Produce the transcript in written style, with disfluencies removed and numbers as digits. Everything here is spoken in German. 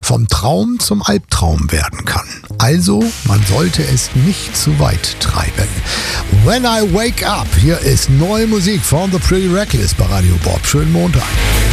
vom Traum zum Albtraum werden kann. Also, man sollte es nicht zu weit treiben. When I Wake Up, hier ist neue Musik von The Pretty Reckless bei Radio Bob. Schönen Montag.